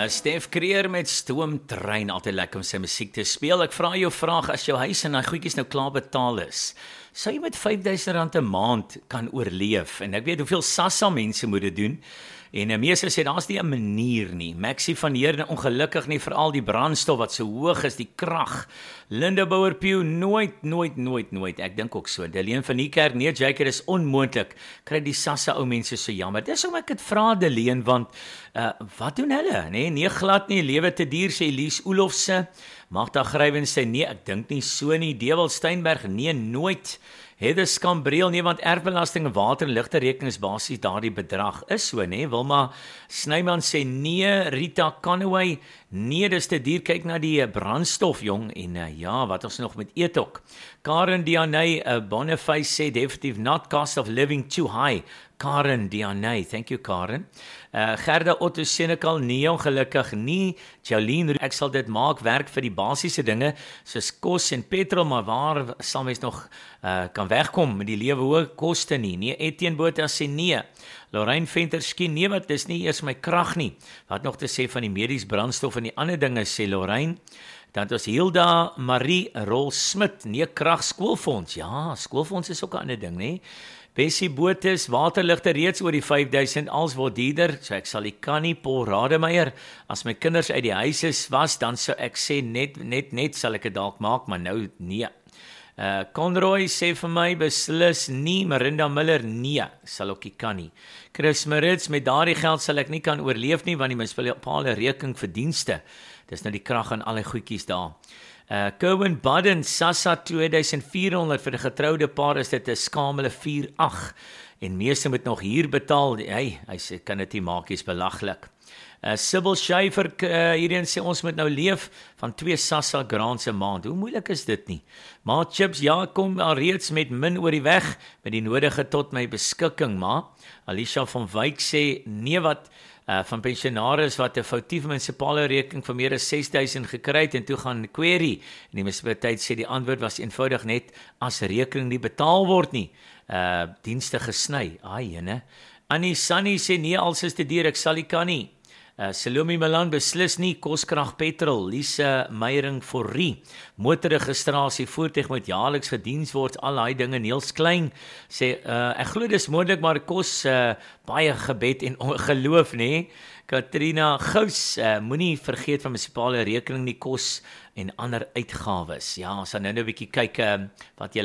Stef Kreer met Stoomtrein, altyd lekker om sy musiek te speel. Ek vra jou vraag, as jou huis en daai goedjies nou klaar betaal is, sou jy met R5,000 'n maand kan oorleef? En ek weet hoeveel SASSA mense moet dit doen. En meeste sê, daar's nie 'n manier nie. Maxie van Heerden, ongelukkig nie, veral die brandstof wat so hoog is, die krag. Linda Bouwer-Pugh, nooit. Ek dink ook so. Deleen van die kerk, nee Jaker, is onmoontlik. Kry die SASSA ou mense so jammer. Dis hoekom ek dit vra, Deleen, want wat doen hulle? Nee glad nie, lewe te duur, sê Elise Oelofse. Magda Grywen sê, nee, ek dink nie so nie. Dewald Steinberg, nee, nooit. Heather Skambreel, nee, want erfbelasting en water en ligte rekenings basies daardie bedrag is so, nee. Wilma Snyman sê nee. Rita Canaway, nee, dis te duur, kyk na die brandstof, jong, en ja, wat ons nog met eet ook. Karen Dianey, Boniface sê definitief not, cost of living too high. Karen Dianey, thank you Karen. Gerda Otto Senekal, nee, ongelukkig nie. Jolene, ek sal dit maak werk vir die basiese dinge, soos kos en petrol, maar waar sal mens nog kan wegkom met die lewe hoë koste nie? Nee, Etienne Botha sê nee. Lorraine Venter skien, nee, wat dis nie eers my krag nie. Wat nog te sê van die medies brandstof en die ander dinge, sê Lorraine. Dan het ons Hilda Marie Rol Smit, nee, krag skoolfonds. Ja, skoolfonds is ook 'n ander ding, nee. Bessie Botes, waterligte reeds oor die 5,000, als word dierder, so ek sal nie kan nie. Paul Rademeier, as my kinders uit die huis is was, dan sou ek sê net sal ek dit dalk maak, maar nou nee. Conroy sê vir my beslis nie. Marinda Miller, nee, sal ook nie kan nie. Chris Marits, met daardie geld sal ek nie kan oorleef nie, want die munisipale rekening vir dienste, dis nou die krag en al die goedjies daar. Kerwin Budden, SASSA 2400 vir die getroude paar, is dit 'n skamele 4,8 en meeste moet nog hier betaal. Hy sê kan dit nie maak, is belaglik. Sybil Schuyfer, hierheen sê ons moet nou leef van 2 SASSA grants 'n maand. Hoe moeilik is dit nie? Maar Chips, ja, kom al reeds met min oor die weg, met die nodige tot my beskikking, maar Alicia van Wyk sê nee, wat van pensionaris wat 'n foutief munisipale rekening van meer as 6,000 gekry het en toe gaan query. En die munisipaliteit sê die antwoord was eenvoudig net as rekening nie betaal word nie. Dienste gesny. Jene. Annie Sunny sê nee, als is te duur, ek sal nie kan nie. Salome Milan beslis nie, koskrag petrol. Lise Meyering Forrie, motorregistrasie, voertuig moet jaarliks gediens word, al daai dinge. Niels Klein sê ek glo dis moontlik, maar dit kos baie gebed en geloof, nê. Katrina Gous, moenie vergeet van munisipale rekening, die kos en ander uitgawes. Ja, ons gaan nou 'n bietjie kyk wat jy